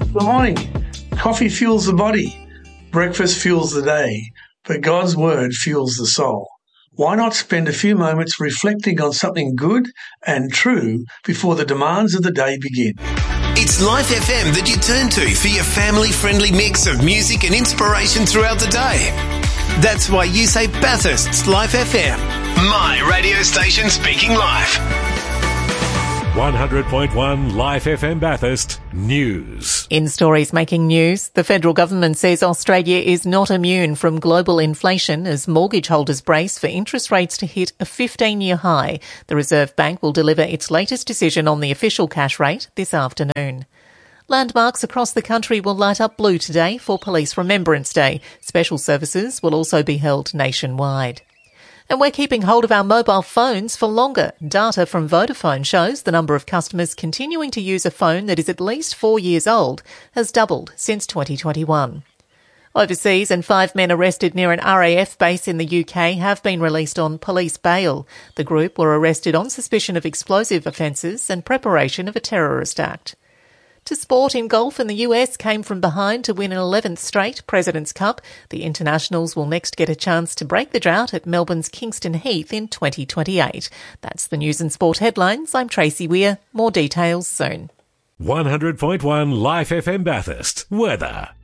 Good morning. Coffee fuels the body, breakfast fuels the day, but God's word fuels the soul. Why not spend a few moments reflecting on something good and true before the demands of the day begin? It's Life FM that you turn to for your family-friendly mix of music and inspiration throughout the day. That's why you say Bathurst's Life FM, my radio station speaking life. 100.1 Life FM Bathurst News. In stories making news, the federal government says Australia is not immune from global inflation as mortgage holders brace for interest rates to hit a 15-year high. The Reserve Bank will deliver its latest decision on the official cash rate this afternoon. Landmarks across the country will light up blue today for Police Remembrance Day. Special services will also be held nationwide. And we're keeping hold of our mobile phones for longer. Data from Vodafone shows the number of customers continuing to use a phone that is at least 4 years old has doubled since 2021. Overseas, and 5 men arrested near an RAF base in the UK have been released on police bail. The group were arrested on suspicion of explosive offences and preparation of a terrorist act. To sport, in golf, in the US came from behind to win an 11th straight President's Cup. The internationals will next get a chance to break the drought at Melbourne's Kingston Heath in 2028. That's the news and sport headlines. I'm Tracy Weir. More details soon. 100.1 Life FM Bathurst. Weather.